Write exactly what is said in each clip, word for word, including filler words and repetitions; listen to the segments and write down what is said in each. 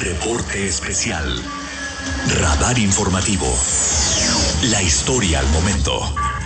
Reporte especial. Radar informativo. La historia al momento.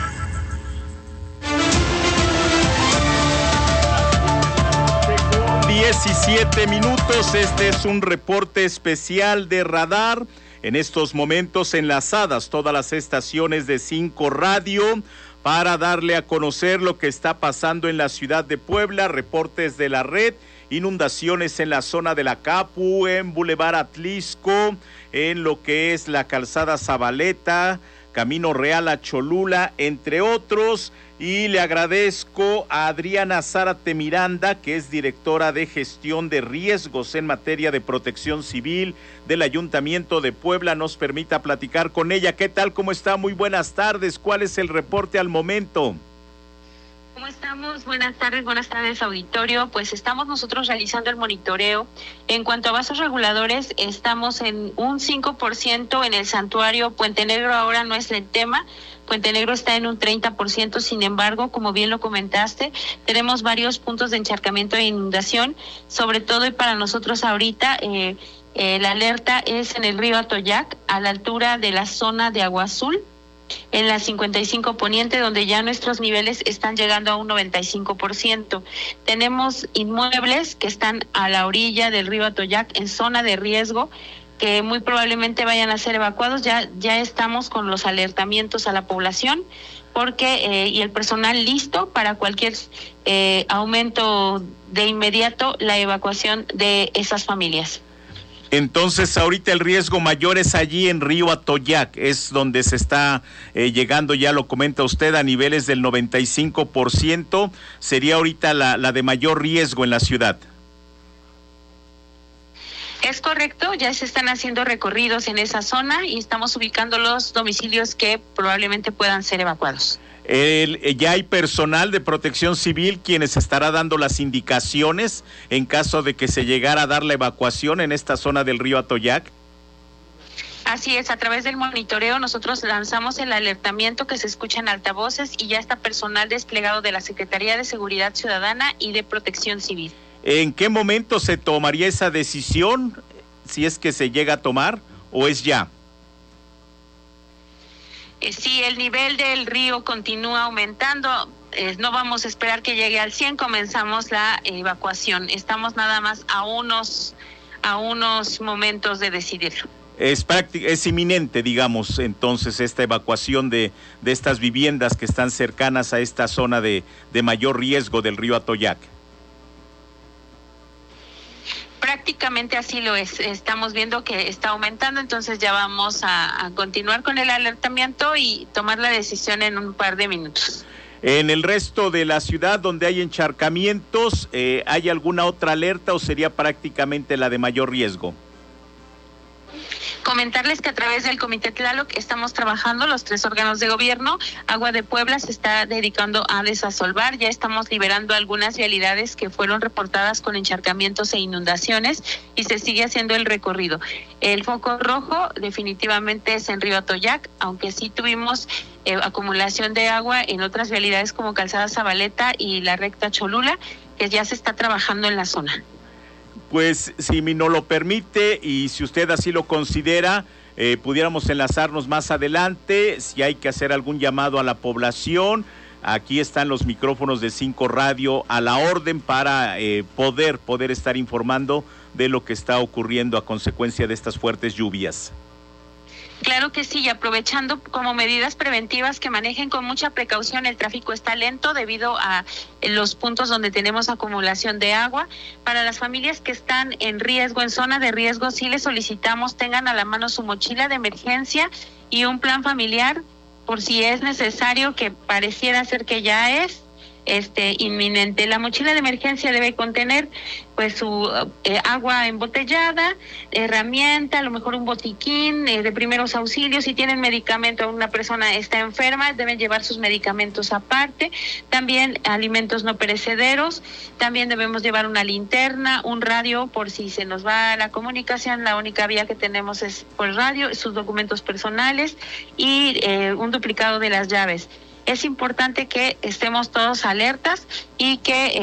diecisiete minutos, este es un reporte especial de Radar. En estos momentos enlazadas todas las estaciones de cinco Radio para darle a conocer lo que está pasando en la ciudad de Puebla, reportes de la red, inundaciones en la zona de la Capu, en Boulevard Atlisco, en lo que es la calzada Zabaleta, Camino Real a Cholula, entre otros. Y le agradezco a Adriana Zárate Miranda, que es directora de gestión de riesgos en materia de protección civil del Ayuntamiento de Puebla, nos permita platicar con ella. ¿Qué tal? ¿Cómo está? Muy buenas tardes. ¿Cuál es el reporte al momento? ¿Cómo estamos? Buenas tardes, buenas tardes, auditorio. Pues estamos nosotros realizando el monitoreo. En cuanto a vasos reguladores, estamos en un cinco por ciento en el santuario Puente Negro, ahora no es el tema. Puente Negro está en un treinta por ciento, sin embargo, como bien lo comentaste, tenemos varios puntos de encharcamiento e inundación, sobre todo y para nosotros ahorita, eh, eh, la alerta es en el río Atoyac, a la altura de la zona de Agua Azul, en la cincuenta y cinco Poniente, donde ya nuestros niveles están llegando a un noventa y cinco por ciento. Tenemos inmuebles que están a la orilla del río Atoyac en zona de riesgo, que muy probablemente vayan a ser evacuados. Ya ya estamos con los alertamientos a la población porque eh, y el personal listo para cualquier eh, aumento de inmediato la evacuación de esas familias. Entonces, ahorita el riesgo mayor es allí en Río Atoyac, es donde se está eh, llegando, ya lo comenta usted, a niveles del noventa y cinco por ciento, sería ahorita la, la de mayor riesgo en la ciudad. Es correcto, ya se están haciendo recorridos en esa zona y estamos ubicando los domicilios que probablemente puedan ser evacuados. El, ya hay personal de protección civil quienes estará dando las indicaciones en caso de que se llegara a dar la evacuación en esta zona del río Atoyac. Así es, a través del monitoreo nosotros lanzamos el alertamiento que se escucha en altavoces y ya está personal desplegado de la Secretaría de Seguridad Ciudadana y de Protección Civil. ¿En qué momento se tomaría esa decisión, si es que se llega a tomar, o es ya? Eh, si el nivel del río continúa aumentando, eh, no vamos a esperar que llegue al cien, comenzamos la evacuación. Estamos nada más a unos, a unos momentos de decidirlo. Es prácti- es inminente, digamos, entonces, esta evacuación de, de estas viviendas que están cercanas a esta zona de, de mayor riesgo del río Atoyac. Prácticamente así lo es, estamos viendo que está aumentando, entonces ya vamos a, a continuar con el alertamiento y tomar la decisión en un par de minutos. En el resto de la ciudad donde hay encharcamientos, eh, ¿hay alguna otra alerta o sería prácticamente la de mayor riesgo? Comentarles que a través del Comité Tlaloc estamos trabajando los tres órganos de gobierno. Agua de Puebla se está dedicando a desasolvar, ya estamos liberando algunas vialidades que fueron reportadas con encharcamientos e inundaciones y se sigue haciendo el recorrido. El foco rojo definitivamente es en Río Atoyac, aunque sí tuvimos eh, acumulación de agua en otras vialidades como Calzada Zabaleta y la recta Cholula, que ya se está trabajando en la zona. Pues si me no lo permite y si usted así lo considera, eh, pudiéramos enlazarnos más adelante, si hay que hacer algún llamado a la población. Aquí están los micrófonos de cinco Radio a la orden para eh, poder, poder estar informando de lo que está ocurriendo a consecuencia de estas fuertes lluvias. Claro que sí, y aprovechando como medidas preventivas que manejen con mucha precaución. El tráfico está lento debido a los puntos donde tenemos acumulación de agua. Para las familias que están en riesgo, en zona de riesgo, sí les solicitamos tengan a la mano su mochila de emergencia y un plan familiar por si es necesario, que pareciera ser que ya es este inminente. La mochila de emergencia debe contener pues su eh, agua embotellada, herramienta, a lo mejor un botiquín eh, de primeros auxilios. Si tienen medicamento, una persona está enferma, deben llevar sus medicamentos aparte. También alimentos no perecederos. También debemos llevar una linterna, un radio por si se nos va la comunicación. La única vía que tenemos es por radio, sus documentos personales y eh, un duplicado de las llaves. Es importante que estemos todos alertas y que